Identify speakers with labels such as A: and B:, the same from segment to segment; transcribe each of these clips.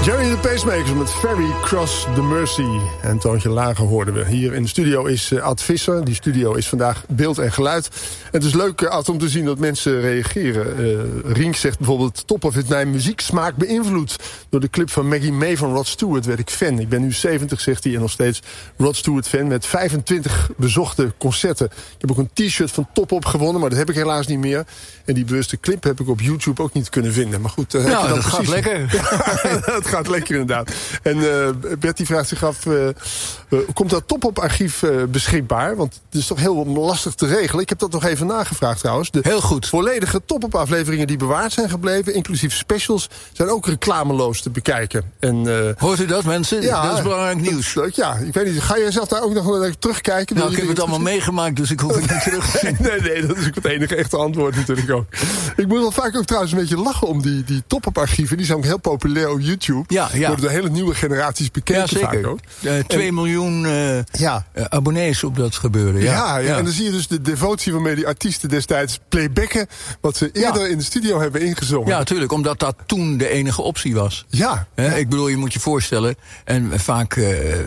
A: Jerry de Pacemakers met Ferry Cross the Mersey. En Toontje Lager hoorden we. Hier in de studio is Ad Visser. Die studio is vandaag beeld en geluid. En het is leuk, Ad, om te zien dat mensen reageren. Rink zegt bijvoorbeeld: Topper vindt mijn muzieksmaak beïnvloed. Door de clip van Maggie May van Rod Stewart werd ik fan. Ik ben nu 70, zegt hij, en nog steeds Rod Stewart fan. Met 25 bezochte concerten. Ik heb ook een t-shirt van Top Op gewonnen, maar dat heb ik helaas niet meer. En die bewuste clip heb ik op YouTube ook niet kunnen vinden. Maar goed,
B: nou, dat gaat lekker.
A: Het gaat lekker inderdaad. En Betty vraagt zich af, komt dat Top-Op-archief beschikbaar? Want het is toch heel lastig te regelen. Ik heb dat nog even nagevraagd trouwens. De
B: heel goed.
A: Volledige Top-Op-afleveringen die bewaard zijn gebleven, inclusief specials, zijn ook reclameloos te bekijken. En,
B: hoort u dat, mensen?
A: Ja,
B: dat is belangrijk nieuws.
A: Ja, ik weet niet, ga jij zelf daar ook nog wel even terugkijken?
B: Nou, ik heb het allemaal meegemaakt, dus ik hoef het niet terug te zien.
A: Nee, dat is ook het enige echte antwoord natuurlijk ook. Ik moet wel vaak ook trouwens een beetje lachen om die Top-Op-archieven. Die zijn ook heel populair op YouTube.
B: Ja.
A: Worden door hele nieuwe generaties bekeken.
B: Ja, zeker.
A: Vaak ook.
B: 2 miljoen abonnees op dat gebeuren. Ja.
A: En dan zie je dus de devotie waarmee die artiesten destijds playbacken wat ze eerder in de studio hebben ingezongen.
B: Ja, natuurlijk, omdat dat toen de enige optie was.
A: Ja.
B: Ik bedoel, je moet je voorstellen, en vaak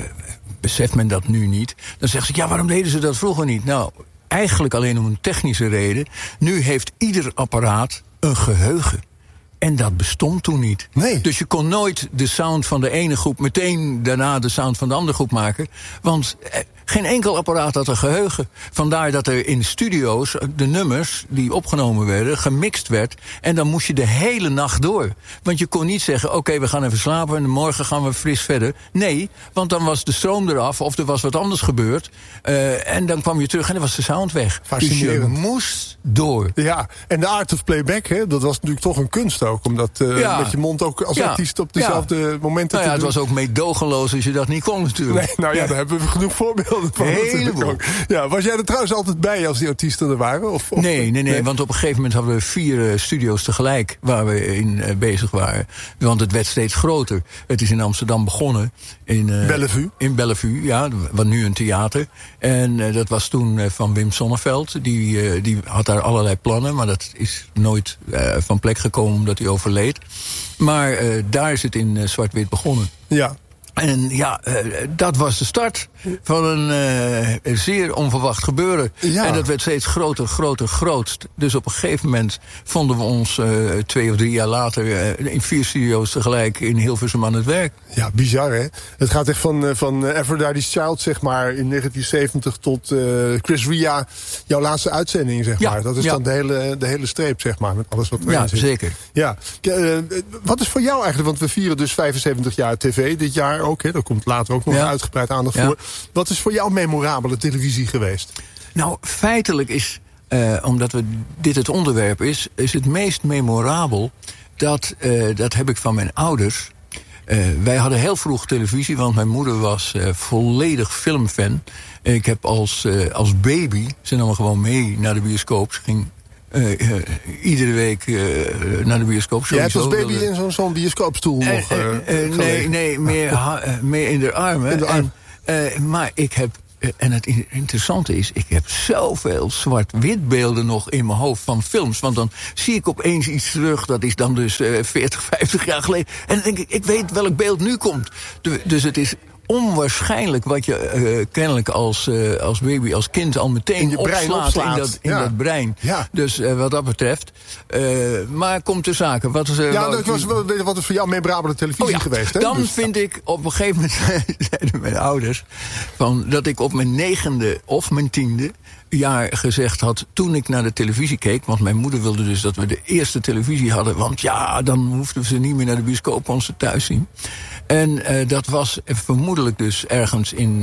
B: beseft men dat nu niet. Dan zeggen ze, waarom deden ze dat vroeger niet? Nou, eigenlijk alleen om een technische reden. Nu heeft ieder apparaat een geheugen. En dat bestond toen niet.
A: Nee.
B: Dus je kon nooit de sound van de ene groep meteen daarna de sound van de andere groep maken. Want geen enkel apparaat had een geheugen. Vandaar dat er in studio's de nummers die opgenomen werden gemixt werd. En dan moest je de hele nacht door. Want je kon niet zeggen, oké, we gaan even slapen en morgen gaan we fris verder. Nee, want dan was de stroom eraf of er was wat anders gebeurd. En dan kwam je terug en dan was de sound weg. Dus je moest door.
A: Ja, en de art of playback, dat was natuurlijk toch een kunst ook. Omdat met je mond ook als artiest op dezelfde momenten te doen.
B: Het was ook meedogenloos als je dat niet kon natuurlijk.
A: Nee, daar hebben we genoeg voorbeelden van.
B: Heleboel.
A: Ja, was jij er trouwens altijd bij als die artiesten er waren? Of
B: nee, want op een gegeven moment hadden we 4 studio's tegelijk waar we in bezig waren. Want het werd steeds groter. Het is in Amsterdam begonnen. In
A: Bellevue.
B: In Bellevue, ja, wat nu een theater. En dat was toen van Wim Sonneveld. Die had daar allerlei plannen, maar dat is nooit van plek gekomen omdat hij overleed. Maar daar is het in zwart-wit begonnen.
A: Ja.
B: En dat was de start van een zeer onverwacht gebeuren. Ja. En dat werd steeds grootst. Dus op een gegeven moment vonden we ons 2 of 3 jaar later in 4 studio's tegelijk in Hilversum aan het werk.
A: Ja, bizar hè. Het gaat echt van Aphrodite's Child, zeg maar, in 1970 tot Chris Ria, jouw laatste uitzending, zeg maar. Dat is dan de hele streep, zeg maar, met alles wat erin zit.
B: Zeker.
A: Ja, wat is voor jou eigenlijk, want we vieren dus 75 jaar tv dit jaar ook, hè? Daar komt later ook nog uitgebreid aandacht voor. Wat is voor jou memorabele televisie geweest?
B: Nou, feitelijk is, omdat dit het onderwerp is het meest memorabel, dat heb ik van mijn ouders. Wij hadden heel vroeg televisie, want mijn moeder was volledig filmfan. Ik heb als baby, ze nam me gewoon mee naar de bioscoop. Ze ging iedere week naar de bioscoop.
A: Jij hebt als baby in zo'n bioscoopstoel nog
B: nee, meer in de armen. Maar ik heb, en het interessante is, ik heb zoveel zwart-wit beelden nog in mijn hoofd van films. Want dan zie ik opeens iets terug, dat is dan dus 40, 50 jaar geleden. En dan denk ik weet welk beeld nu komt. Dus het is onwaarschijnlijk wat je kennelijk als baby, als kind al meteen opslaat in dat brein. Ja. Dus wat dat betreft. Maar komt ter zake. Wat is voor jou memorabele televisie geweest? Hè? Dan vind ik op een gegeven moment, zeiden mijn ouders, dat ik op mijn 9e of mijn 10e jaar gezegd had, toen ik naar de televisie keek, want mijn moeder wilde dus dat we de eerste televisie hadden, want dan hoefden we ze niet meer naar de bioscoop als ze thuis zien. En dat was vermoedelijk dus ergens in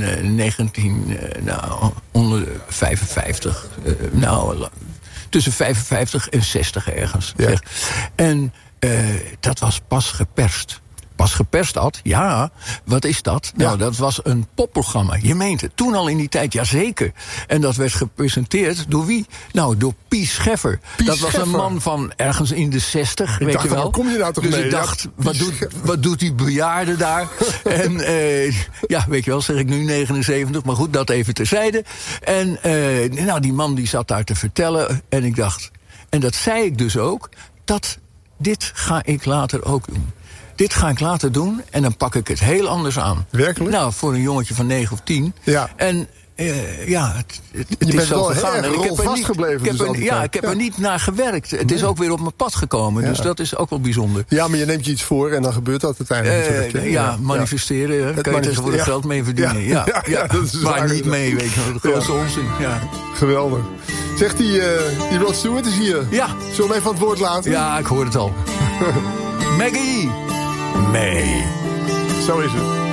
B: 1955. Tussen 55 en 60 ergens. Ja. Zeg. En dat was pas geperst. Pas geperst had? Ja. Wat is dat? Ja. Nou, dat was een popprogramma. Je meent het. Toen al in die tijd, jazeker. En dat werd gepresenteerd door wie? Nou, door Pie Scheffer. Dat was een man van ergens in de 60, weet je wel.
A: Waar kom je nou toch
B: dus
A: mee?
B: Ik dacht, wat doet die bejaarde daar? En weet je wel, zeg ik nu 79, maar goed, dat even terzijde. En die man die zat daar te vertellen. En ik dacht, en dat zei ik dus ook, dat dit ga ik later ook doen. Dit ga ik later doen en dan pak ik het heel anders aan.
A: Werkelijk?
B: Nou, voor een jongetje van 9 of 10.
A: Ja.
B: En het
A: je
B: is
A: bent
B: zo
A: wel
B: gegaan.
A: heel erg vastgebleven.
B: Ik heb er niet naar gewerkt. Het is ook weer op mijn pad gekomen. Dus dat is ook wel bijzonder.
A: Ja, maar je neemt je iets voor en dan gebeurt dat uiteindelijk.
B: Manifesteren. Daar kan je tegenwoordig geld mee verdienen. Ja,
A: dat is
B: maar niet mee, weet je wel. De grootste onzin. Ja.
A: Geweldig. Zegt die Rod Stewart is hier.
B: Ja.
A: Zullen we hem even aan het woord laten?
B: Ja, ik hoor het al. Maggie!
A: Nee. Zo is het.